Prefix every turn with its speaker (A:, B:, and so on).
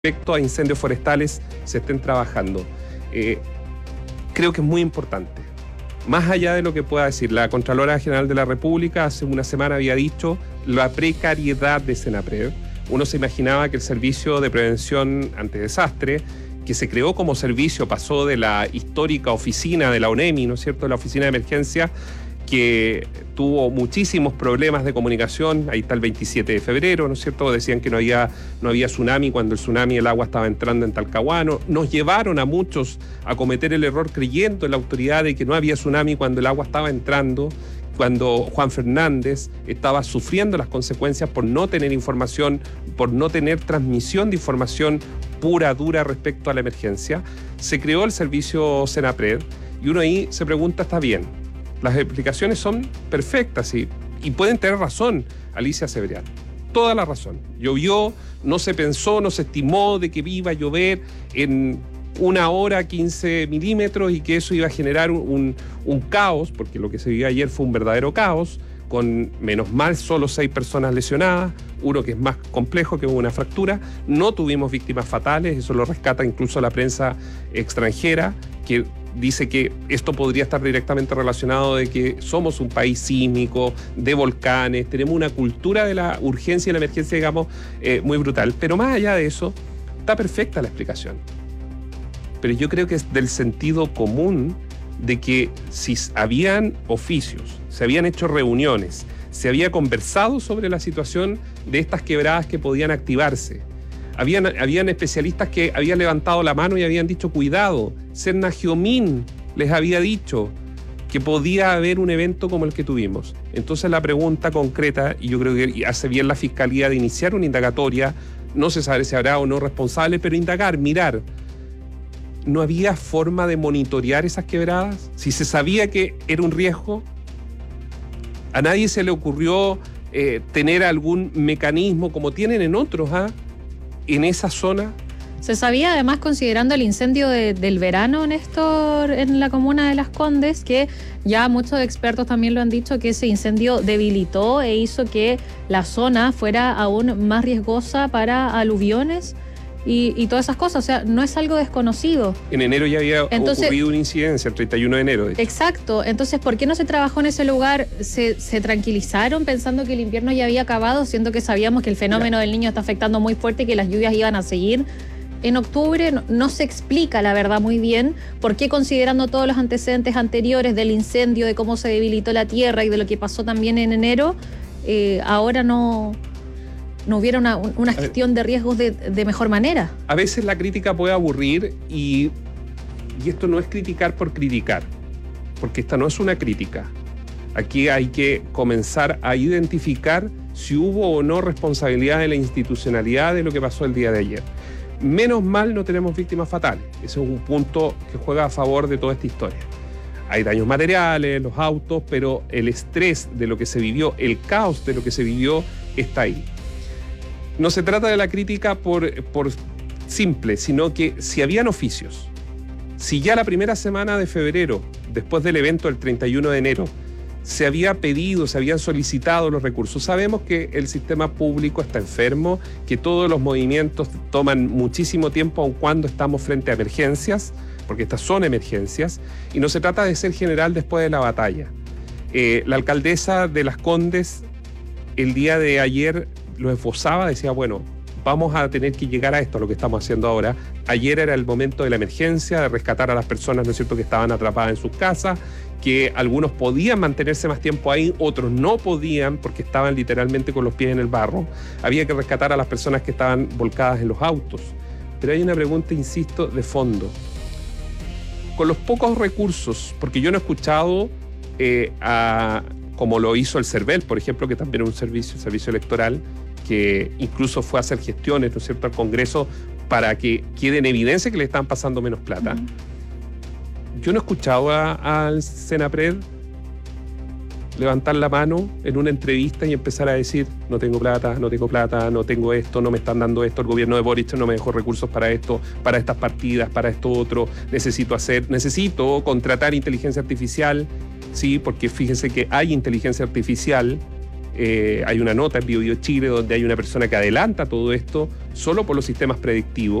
A: respecto a incendios forestales se estén trabajando. Creo que es muy importante. Más allá de lo que pueda decir, la Contralora General de la República hace una semana había dicho la precariedad de Senapred. Uno se imaginaba que el Servicio de Prevención ante Desastre, que se creó como servicio, pasó de la histórica oficina de la ONEMI, ¿no es cierto?, de la Oficina de Emergencia, que tuvo muchísimos problemas de comunicación. Ahí está el 27 de febrero, ¿no es cierto? Decían que no había tsunami, cuando el tsunami, el agua estaba entrando en Talcahuano. Nos llevaron a muchos a cometer el error creyendo en la autoridad de que no había tsunami cuando el agua estaba entrando, cuando Juan Fernández estaba sufriendo las consecuencias por no tener información, por no tener transmisión de información pura, dura respecto a la emergencia. Se creó el servicio Senapred y uno ahí se pregunta, está bien, las explicaciones son perfectas y pueden tener razón, Alicia Cebrián. Toda la razón. Llovió, no se pensó, no se estimó de que iba a llover en 1 hora 15 milímetros y que eso iba a generar un caos, porque lo que se vivió ayer fue un verdadero caos, con menos mal solo 6 personas lesionadas, uno que es más complejo, que hubo una fractura. No tuvimos víctimas fatales, eso lo rescata incluso la prensa extranjera, que dice que esto podría estar directamente relacionado de que somos un país sísmico, de volcanes, tenemos una cultura de la urgencia y la emergencia, digamos, muy brutal. Pero más allá de eso, está perfecta la explicación. Pero yo creo que es del sentido común de que si habían oficios, se habían hecho reuniones, se había conversado sobre la situación de estas quebradas que podían activarse. Habían especialistas que habían levantado la mano y habían dicho, cuidado. Serna Giomín les había dicho que podía haber un evento como el que tuvimos. Entonces la pregunta concreta, y yo creo que hace bien la Fiscalía de iniciar una indagatoria, no se sabe si habrá o no responsable, pero indagar, mirar. ¿No había forma de monitorear esas quebradas? Si se sabía que era un riesgo, a nadie se le ocurrió tener algún mecanismo como tienen en otros, en esa zona.
B: Se sabía además, considerando el incendio del verano, Néstor, en la comuna de Las Condes, que ya muchos expertos también lo han dicho, que ese incendio debilitó e hizo que la zona fuera aún más riesgosa para aluviones y todas esas cosas. O sea, no es algo desconocido.
A: En enero ya había ocurrido una incidencia, el 31 de enero. De hecho.
B: Exacto. Entonces, ¿por qué no se trabajó en ese lugar? Se tranquilizaron pensando que el invierno ya había acabado, siendo que sabíamos que el fenómeno del Niño está afectando muy fuerte y que las lluvias iban a seguir. En octubre no se explica, la verdad, muy bien por qué, considerando todos los antecedentes anteriores del incendio, de cómo se debilitó la tierra y de lo que pasó también en enero, ahora no hubiera una gestión de riesgos de mejor manera.
A: A veces la crítica puede aburrir y esto no es criticar por criticar, porque esta no es una crítica. Aquí hay que comenzar a identificar si hubo o no responsabilidad de la institucionalidad de lo que pasó el día de ayer. Menos mal no tenemos víctimas fatales. Ese es un punto que juega a favor de toda esta historia. Hay daños materiales, los autos, pero el estrés de lo que se vivió, el caos de lo que se vivió, está ahí. No se trata de la crítica por simple, sino que si habían oficios, si ya la primera semana de febrero, después del evento del 31 de enero, se había pedido, se habían solicitado los recursos. Sabemos que el sistema público está enfermo, que todos los movimientos toman muchísimo tiempo, aun cuando estamos frente a emergencias, porque estas son emergencias, y no se trata de ser general después de la batalla. La alcaldesa de Las Condes, el día de ayer, lo esbozaba, decía, bueno, vamos a tener que llegar a esto, a lo que estamos haciendo ahora. Ayer era el momento de la emergencia, de rescatar a las personas, ¿no es cierto?, que estaban atrapadas en sus casas, que algunos podían mantenerse más tiempo ahí, otros no podían porque estaban literalmente con los pies en el barro. Había que rescatar a las personas que estaban volcadas en los autos. Pero hay una pregunta, insisto, de fondo. Con los pocos recursos, porque yo no he escuchado como lo hizo el CERVEL, por ejemplo, que también es un servicio electoral, que incluso fue a hacer gestiones, ¿no es cierto?, al Congreso para que quede en evidencia que le están pasando menos plata. Yo no he escuchado al Senapred levantar la mano en una entrevista y empezar a decir, no tengo plata, no tengo esto, no me están dando esto, el gobierno de Boric no me dejó recursos para esto, para estas partidas, para esto otro, necesito contratar inteligencia artificial, sí, porque fíjense que hay inteligencia artificial Hay una nota en BioBio Chile donde hay una persona que adelanta todo esto solo por los sistemas predictivos.